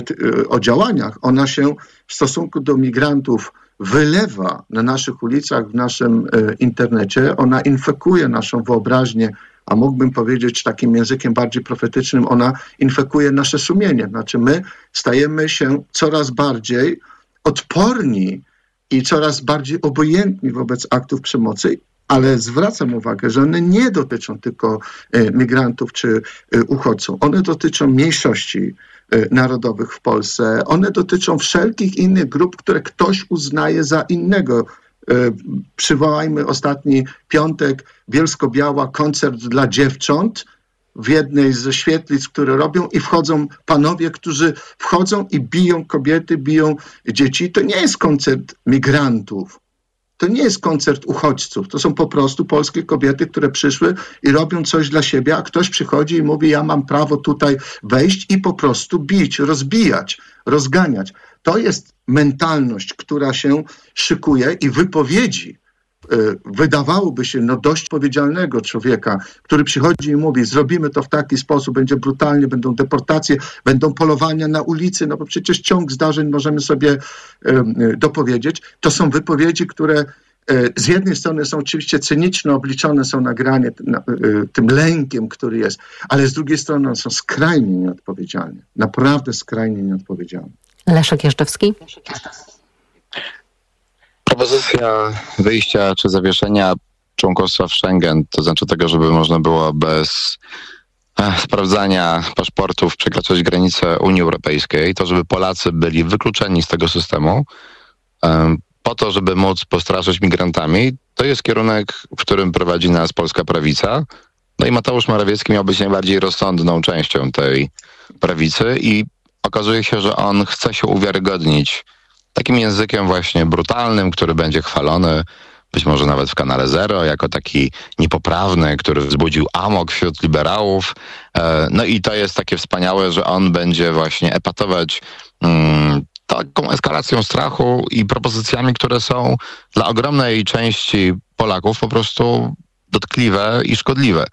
o działaniach, ona się w stosunku do migrantów wylewa na naszych ulicach, w naszym internecie, ona infekuje naszą wyobraźnię, a mógłbym powiedzieć takim językiem bardziej profetycznym, ona infekuje nasze sumienie. Znaczy my stajemy się coraz bardziej odporni i coraz bardziej obojętni wobec aktów przemocy, ale zwracam uwagę, że one nie dotyczą tylko migrantów czy uchodźców. One dotyczą mniejszości narodowych w Polsce. One dotyczą wszelkich innych grup, które ktoś uznaje za innego. Przywołajmy ostatni piątek, Bielsko-Biała, koncert dla dziewcząt w jednej ze świetlic, które robią i wchodzą panowie, którzy wchodzą i biją kobiety, biją dzieci. To nie jest koncert migrantów. To nie jest koncert uchodźców. To są po prostu polskie kobiety, które przyszły i robią coś dla siebie, a ktoś przychodzi i mówi, ja mam prawo tutaj wejść i po prostu bić, rozbijać, rozganiać. To jest mentalność, która się szykuje i wypowiedzi wydawałoby się dość odpowiedzialnego człowieka, który przychodzi i mówi, zrobimy to w taki sposób, będzie brutalnie, będą deportacje, będą polowania na ulicy, no bo przecież ciąg zdarzeń możemy sobie dopowiedzieć. To są wypowiedzi, które z jednej strony są oczywiście cyniczne, obliczone są na granie tym lękiem, który jest, ale z drugiej strony one są skrajnie nieodpowiedzialne. Naprawdę skrajnie nieodpowiedzialne. Leszek Jeżdżewski. Propozycja wyjścia czy zawieszenia członkostwa w Schengen, to znaczy tego, żeby można było bez sprawdzania paszportów przekraczać granice Unii Europejskiej, to żeby Polacy byli wykluczeni z tego systemu, po to, żeby móc postraszyć migrantami, to jest kierunek, w którym prowadzi nas polska prawica. No i Mateusz Morawiecki miał być najbardziej rozsądną częścią tej prawicy i okazuje się, że on chce się uwiarygodnić takim językiem właśnie brutalnym, który będzie chwalony, być może nawet w Kanale Zero, jako taki niepoprawny, który wzbudził amok wśród liberałów. No i to jest takie wspaniałe, że on będzie właśnie epatować taką eskalacją strachu i propozycjami, które są dla ogromnej części Polaków po prostu dotkliwe i szkodliwe.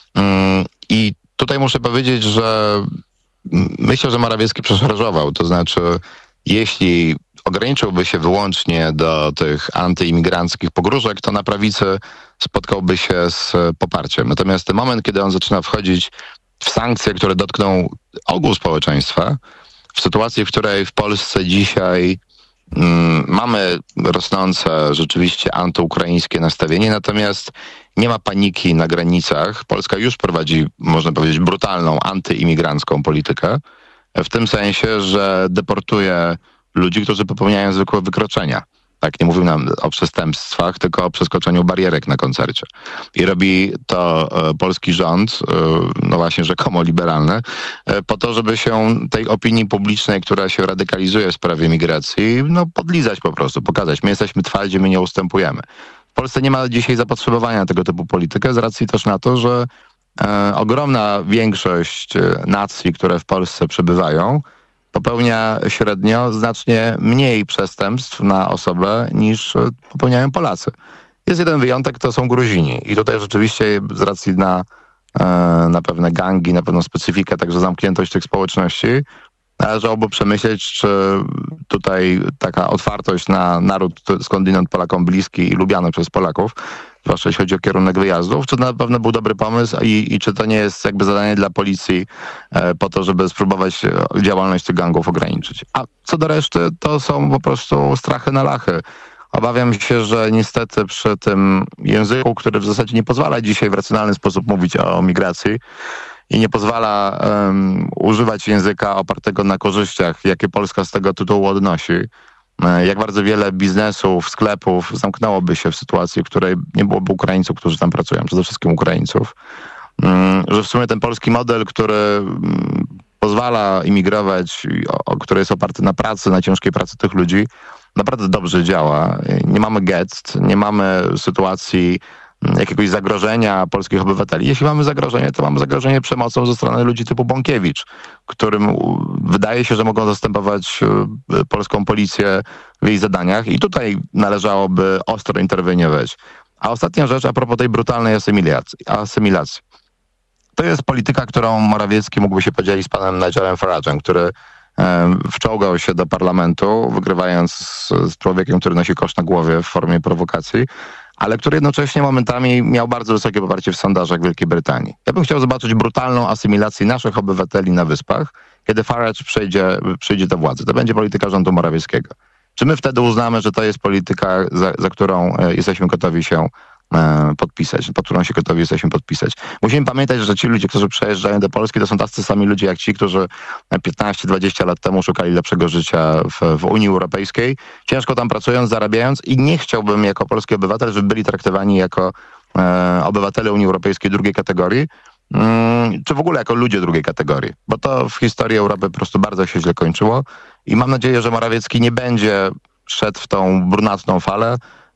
I tutaj muszę powiedzieć, że myślę, że Morawiecki przeszarżował. To znaczy, jeśli ograniczyłby się wyłącznie do tych antyimigranckich pogróżek, to na prawicy spotkałby się z poparciem. Natomiast ten moment, kiedy on zaczyna wchodzić w sankcje, które dotkną ogółu społeczeństwa, w sytuacji, w której w Polsce dzisiaj mamy rosnące rzeczywiście antyukraińskie nastawienie, natomiast nie ma paniki na granicach. Polska już prowadzi, można powiedzieć, brutalną antyimigrancką politykę, w tym sensie, że deportuje ludzi, którzy popełniają zwykłe wykroczenia. Tak, nie mówimy nam o przestępstwach, tylko o przeskoczeniu barierek na koncercie. I robi to polski rząd, no właśnie rzekomo liberalny, po to, żeby się tej opinii publicznej, która się radykalizuje w sprawie migracji, no podlizać po prostu, pokazać. My jesteśmy twardzi, my nie ustępujemy. W Polsce nie ma dzisiaj zapotrzebowania na tego typu politykę, z racji też na to, że ogromna większość nacji, które w Polsce przebywają, popełnia średnio znacznie mniej przestępstw na osobę niż popełniają Polacy. Jest jeden wyjątek, to są Gruzini. I tutaj rzeczywiście z racji na pewne gangi, na pewną specyfikę, także zamkniętość tych społeczności, należałoby przemyśleć, czy tutaj taka otwartość na naród skądinąd Polakom bliski i lubiany przez Polaków, zwłaszcza jeśli chodzi o kierunek wyjazdów, czy to na pewno był dobry pomysł i czy to nie jest jakby zadanie dla policji po to, żeby spróbować działalność tych gangów ograniczyć. A co do reszty, to są po prostu strachy na lachy. Obawiam się, że niestety przy tym języku, który w zasadzie nie pozwala dzisiaj w racjonalny sposób mówić o migracji i nie pozwala używać języka opartego na korzyściach, jakie Polska z tego tytułu odnosi, jak bardzo wiele biznesów, sklepów zamknęłoby się w sytuacji, w której nie byłoby Ukraińców, którzy tam pracują, przede wszystkim Ukraińców. Że w sumie ten polski model, który pozwala imigrować, który jest oparty na pracy, na ciężkiej pracy tych ludzi, naprawdę dobrze działa. Nie mamy gest, nie mamy sytuacji jakiegoś zagrożenia polskich obywateli. Jeśli mamy zagrożenie, to mamy zagrożenie przemocą ze strony ludzi typu Bąkiewicz, którym wydaje się, że mogą zastępować polską policję w jej zadaniach i tutaj należałoby ostro interweniować. A ostatnia rzecz a propos tej brutalnej asymilacji. To jest polityka, którą Morawiecki mógłby się podzielić z panem Nigelem Farage'em, który wczołgał się do parlamentu, wygrywając z człowiekiem, który nosi kosz na głowie w formie prowokacji, ale który jednocześnie momentami miał bardzo wysokie poparcie w sondażach Wielkiej Brytanii. Ja bym chciał zobaczyć brutalną asymilację naszych obywateli na Wyspach, kiedy Farage przyjdzie do władzy. To będzie polityka rządu Morawieckiego. Czy my wtedy uznamy, że to jest polityka, za którą jesteśmy gotowi się podpisać, pod którą się gotowi jesteśmy podpisać? Musimy pamiętać, że ci ludzie, którzy przejeżdżają do Polski, to są tacy sami ludzie jak ci, którzy 15-20 lat temu szukali lepszego życia w Unii Europejskiej, ciężko tam pracując, zarabiając, i nie chciałbym jako polski obywatel, żeby byli traktowani jako obywatele Unii Europejskiej drugiej kategorii, czy w ogóle jako ludzie drugiej kategorii, bo to w historii Europy po prostu bardzo się źle kończyło i mam nadzieję, że Morawiecki nie będzie szedł w tą brunatną falę,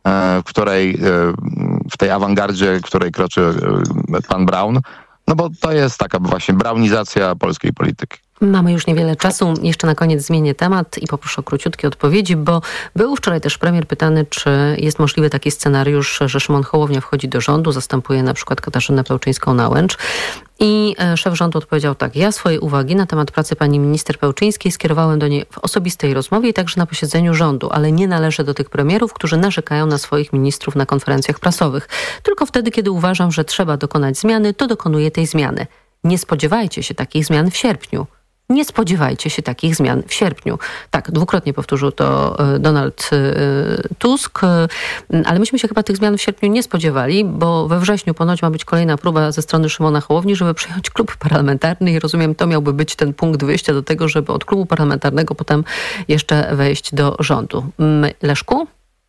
w tej awangardzie, w której kroczy pan Braun, no bo to jest taka właśnie braunizacja polskiej polityki. Mamy już niewiele czasu. Jeszcze na koniec zmienię temat i poproszę o króciutkie odpowiedzi, bo był wczoraj też premier pytany, czy jest możliwy taki scenariusz, że Szymon Hołownia wchodzi do rządu, zastępuje na przykład Katarzynę Pełczyńską-Nałęcz. I szef rządu odpowiedział tak: ja swoje uwagi na temat pracy pani minister Pełczyńskiej skierowałem do niej w osobistej rozmowie i także na posiedzeniu rządu, ale nie należę do tych premierów, którzy narzekają na swoich ministrów na konferencjach prasowych. Tylko wtedy, kiedy uważam, że trzeba dokonać zmiany, to dokonuję tej zmiany. Nie spodziewajcie się takich zmian w sierpniu. Nie spodziewajcie się takich zmian w sierpniu. Tak, dwukrotnie powtórzył to Donald Tusk, ale myśmy się chyba tych zmian w sierpniu nie spodziewali, bo we wrześniu ponoć ma być kolejna próba ze strony Szymona Hołowni, żeby przejąć klub parlamentarny i rozumiem, to miałby być ten punkt wyjścia do tego, żeby od klubu parlamentarnego potem jeszcze wejść do rządu. Leszku?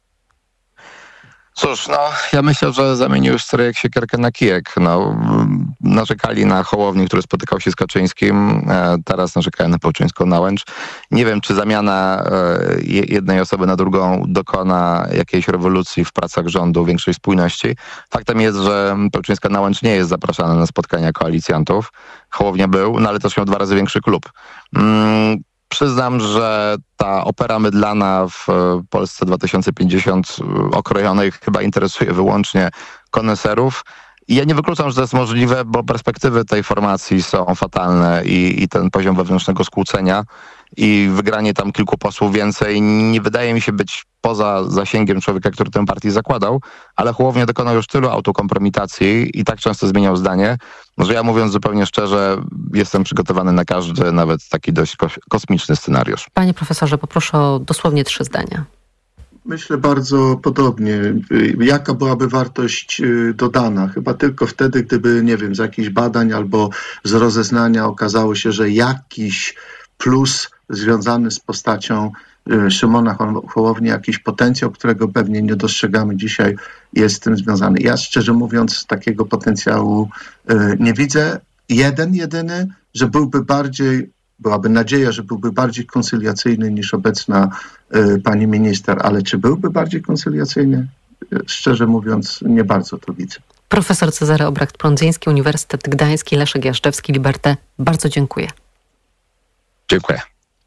Cóż, ja myślę, że zamienił już stryjek siekierkę na kijek. Narzekali na Hołownię, który spotykał się z Kaczyńskim, teraz narzekają na Pełczyńską-Nałęcz. Nie wiem, czy zamiana jednej osoby na drugą dokona jakiejś rewolucji w pracach rządu, większej spójności. Faktem jest, że Pełczyńska-Nałęcz nie jest zapraszana na spotkania koalicjantów. Hołownia był, ale też miał 2 razy większy klub. Przyznam, że ta opera mydlana w Polsce 2050 okrojonej chyba interesuje wyłącznie koneserów. I ja nie wykluczam, że to jest możliwe, bo perspektywy tej formacji są fatalne i ten poziom wewnętrznego skłócenia i wygranie tam kilku posłów więcej nie wydaje mi się być poza zasięgiem człowieka, który tę partię zakładał, ale Hołownia dokonał już tylu autokompromitacji i tak często zmieniał zdanie, że ja, mówiąc zupełnie szczerze, jestem przygotowany na każdy, nawet taki dość kosmiczny scenariusz. Panie profesorze, poproszę o dosłownie 3 zdania. Myślę bardzo podobnie. Jaka byłaby wartość dodana? Chyba tylko wtedy, gdyby, nie wiem, z jakichś badań albo z rozeznania okazało się, że jakiś plus związany z postacią Szymona Hołowni, jakiś potencjał, którego pewnie nie dostrzegamy dzisiaj, jest z tym związany. Ja szczerze mówiąc takiego potencjału nie widzę. Jedyny, że byłaby nadzieja, że byłby bardziej koncyliacyjny niż obecna pani minister, ale czy byłby bardziej koncyliacyjny? Szczerze mówiąc, nie bardzo to widzę. Profesor Cezary Obracht-Prądzyński, Uniwersytet Gdański, Leszek Jażdżewski, Liberté. Bardzo dziękuję. Dziękuję.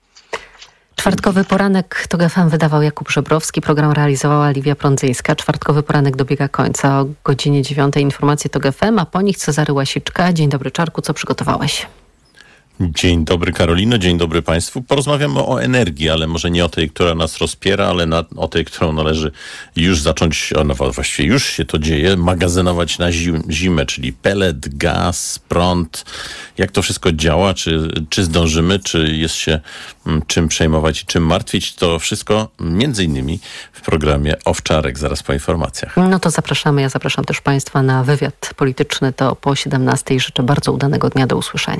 Czwartkowy poranek TOG FM wydawał Jakub Żebrowski, program realizowała Liwia Prądzyńska. Czwartkowy poranek dobiega końca. O godzinie 9 informacje TOG FM, a po nich Cezary Łasiczka. Dzień dobry, Czarku, co przygotowałeś? Dzień dobry, Karolino, dzień dobry Państwu. Porozmawiamy o energii, ale może nie o tej, która nas rozpiera, ale o tej, którą należy już zacząć, właściwie już się to dzieje, magazynować na zimę, czyli pelet, gaz, prąd. Jak to wszystko działa, czy zdążymy, czy jest się czym przejmować i czym martwić, to wszystko między innymi w programie Owczarek, zaraz po informacjach. No to zapraszamy, ja zapraszam też Państwa na wywiad polityczny, to po 17:00. Życzę bardzo udanego dnia, do usłyszenia.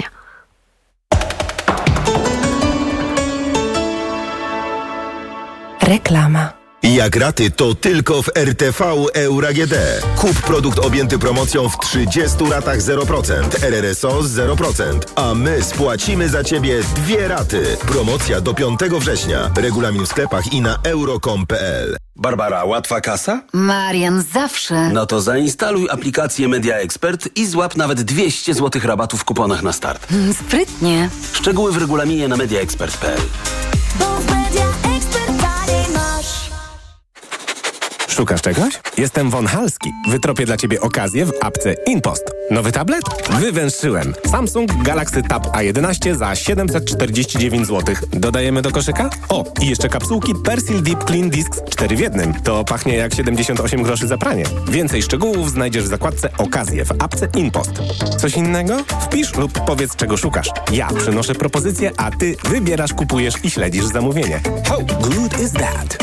Reklama. Jak raty, to tylko w RTV Euro AGD. Kup produkt objęty promocją w 30 ratach 0%, RRSO 0%, a my spłacimy za Ciebie 2 raty. Promocja do 5 września. Regulamin w sklepach i na euro.com.pl. Barbara, łatwa kasa? Marian, zawsze. No to zainstaluj aplikację Media Expert i złap nawet 200 zł rabatu w kuponach na start. Sprytnie. Szczegóły w regulaminie na mediaexpert.pl. Szukasz czegoś? Jestem Von Halski. Wytropię dla Ciebie okazję w apce InPost. Nowy tablet? Wywęszyłem. Samsung Galaxy Tab A11 za 749 zł. Dodajemy do koszyka? O, i jeszcze kapsułki Persil Deep Clean Discs 4 w 1. To pachnie jak 78 groszy za pranie. Więcej szczegółów znajdziesz w zakładce okazje w apce InPost. Coś innego? Wpisz lub powiedz, czego szukasz. Ja przynoszę propozycję, a Ty wybierasz, kupujesz i śledzisz zamówienie. How good is that?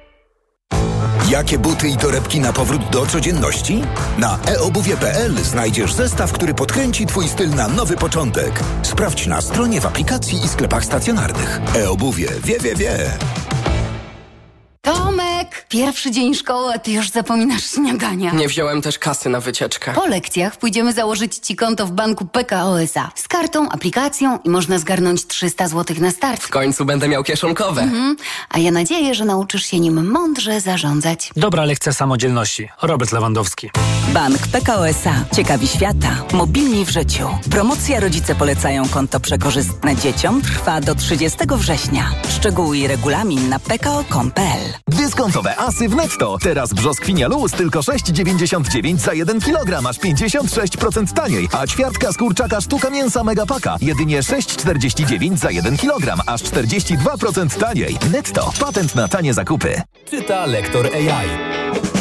Jakie buty i torebki na powrót do codzienności? Na eobuwie.pl znajdziesz zestaw, który podkręci Twój styl na nowy początek. Sprawdź na stronie, w aplikacji i sklepach stacjonarnych. eobuwie. Wie. Tomek! Pierwszy dzień szkoły, a ty już zapominasz śniadania. Nie wziąłem też kasy na wycieczkę. Po lekcjach pójdziemy założyć ci konto w banku PKO SA. Z kartą, aplikacją i można zgarnąć 300 zł na start. W końcu będę miał kieszonkowe. A ja nadzieję, że nauczysz się nim mądrze zarządzać. Dobra lekcja samodzielności. Robert Lewandowski. Bank PKO SA. Ciekawi świata. Mobilni w życiu. Promocja Rodzice polecają konto przekorzystne dzieciom trwa do 30 września. Szczegóły i regulamin na pko.com.pl. Dyskontowe asy w Netto. Teraz brzoskwinia luz tylko 6,99 za 1 kg, aż 56% taniej. A ćwiartka z kurczaka sztuka mięsa Megapaka jedynie 6,49 za 1 kg, aż 42% taniej. Netto. Patent na tanie zakupy. Czyta lektor AI.